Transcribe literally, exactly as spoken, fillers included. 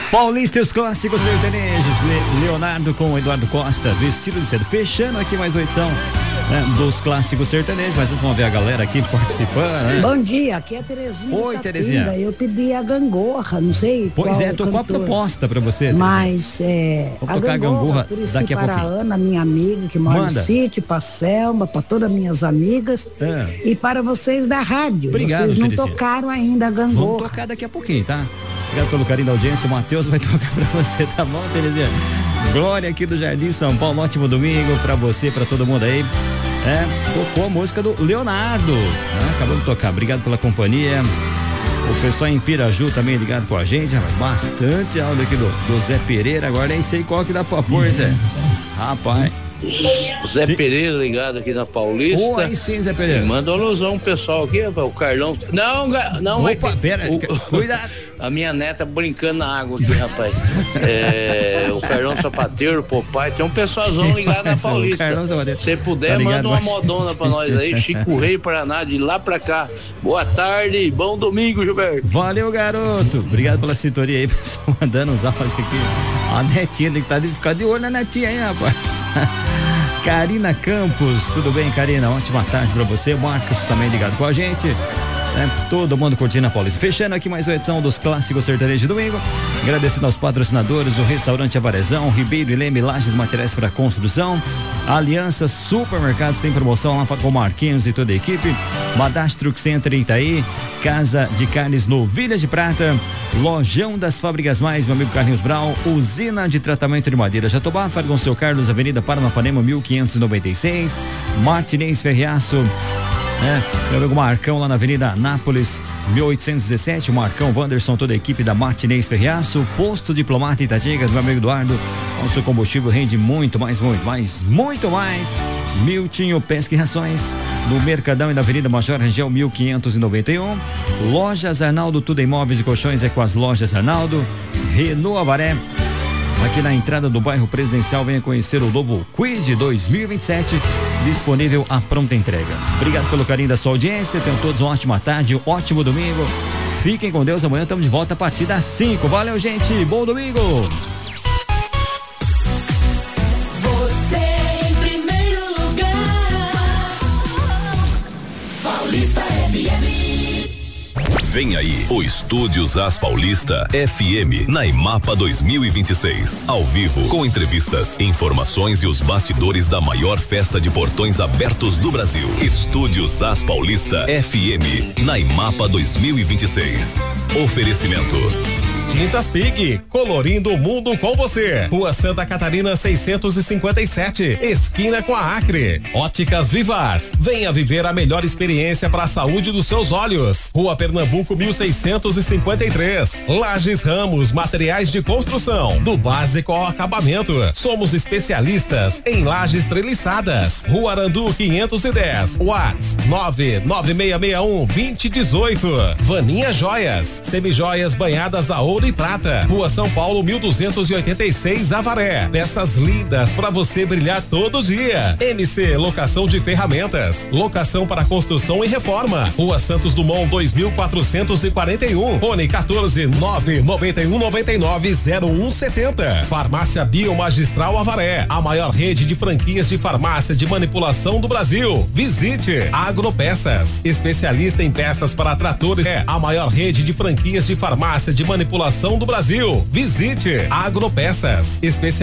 Paulista e os clássicos sertanejos. Le- Leonardo com Eduardo Costa, vestido de cedo. Fechando aqui mais uma edição, né, dos clássicos sertanejos. Mas vocês vão ver a galera aqui participando, né? Bom dia, aqui é a Terezinha. Oi, Terezinha. Eu pedi a gangorra, não sei. Pois qual é, tô com a cantor. proposta pra você, Terezinha. Mas é. Vamos tocar a gangorra por isso daqui a para a pouquinho. Ana, minha amiga, que mora Manda. no sítio, para a Selma, para todas minhas amigas. É. E para vocês da rádio. Obrigado, vocês não Terezinha. tocaram ainda a Vamos gangorra. tocar daqui a pouquinho, tá? Obrigado pelo carinho da audiência. O Matheus vai tocar pra você, tá bom, Terezinha? Glória aqui do Jardim São Paulo. Ótimo domingo pra você, pra todo mundo aí. É, tocou a música do Leonardo, né? Acabou de tocar. Obrigado pela companhia. O pessoal em Piraju também ligado com a gente. Rapaz, bastante áudio aqui do, do Zé Pereira. Agora nem sei qual que dá pra pôr, Zé. Rapaz. O Zé Pereira ligado aqui na Paulista. Ô, aí sim, Zé Pereira. Manda um alusão um pessoal aqui, o Carlão. Não, ga- não, Opa, é que- pera, o- cuidado. A minha neta brincando na água aqui, rapaz. É, o Carlão Sapateiro, o Popai, tem um pessoalzão ligado na Mas, o Paulista. Carlão Sapateiro. Se puder, Tá ligado, manda uma vai. modona pra nós aí. Chico Rei, Paraná, de lá pra cá. Boa tarde, bom domingo, Gilberto. Valeu, garoto. Obrigado pela sintonia aí, pessoal, mandando os áudios aqui. A netinha tem que tá de, ficar de olho na netinha aí, rapaz. Karina Campos, tudo bem, Karina? Ótima tarde pra você. Marcos também ligado com a gente. É, todo mundo curtindo a Paulista. Fechando aqui mais uma edição dos Clássicos Sertanejos de domingo. Agradecendo aos patrocinadores, o Restaurante Avarezão, Ribeiro e Leme, Lajes Materiais para Construção, Aliança Supermercados tem promoção lá com Marquinhos e toda a equipe, Madastro Center em Itaí, Casa de Carnes Novilha de Prata, Lojão das Fábricas Mais, meu amigo Carlinhos Brau, Usina de Tratamento de Madeira Jatobá, Fargão Seu Carlos, Avenida Paranapanema mil quinhentos e noventa e seis, Martinez Ferriaço, é, meu amigo Marcão lá na Avenida Anápolis, mil oitocentos e dezessete, o Marcão, Wanderson, toda a equipe da Martinez Ferriaço, Posto Diplomata Itatigas, meu amigo Eduardo, o seu combustível rende muito mais, muito mais, muito mais. Miltinho Pesca e Rações, no Mercadão e na Avenida Major Rangel mil quinhentos e noventa e um, Lojas Arnaldo, tudo em móveis e colchões é com as Lojas Arnaldo, Renault Avaré, aqui na entrada do bairro Presidencial, venha conhecer o novo Quid dois mil e vinte e sete, disponível à pronta entrega. Obrigado pelo carinho da sua audiência, tenham todos uma ótima tarde, um ótimo domingo. Fiquem com Deus, amanhã estamos de volta a partir das cinco. Valeu, gente, bom domingo! Você em primeiro lugar. Paulista F M. Vem aí o Estúdios As Paulista F M na IMAPA dois mil e vinte e seis. Ao vivo, com entrevistas, informações e os bastidores da maior festa de portões abertos do Brasil. Estúdios As Paulista F M na IMAPA dois mil e vinte e seis. Oferecimento. Tintas Pig, colorindo o mundo com você. Rua Santa Catarina seiscentos e cinquenta e sete, esquina com a Acre. Óticas Vivas, venha viver a melhor experiência para a saúde dos seus olhos. Rua Pernambuco mil seiscentos e cinquenta e três. Lajes Ramos, materiais de construção, do básico ao acabamento. Somos especialistas em lajes treliçadas. Rua Arandu quinhentos e dez. Whats nove nove seis seis um dois zero um oito. Vaninha Joias, semijoias banhadas a ouro e prata. Rua São Paulo mil duzentos e oitenta e seis, Avaré. Peças lindas para você brilhar todo dia. M C Locação de Ferramentas, locação para construção e reforma. Rua Santos Dumont dois mil quatrocentos e quarenta e um. Fone quatorze nove noventa e um noventa e nove zero um setenta. Farmácia Biomagistral Avaré, a maior rede de franquias de farmácia de manipulação do Brasil. Visite Agropeças, especialista em peças para tratores, é a maior rede de franquias de farmácia de manipulação do Brasil. Visite Agropeças, especialista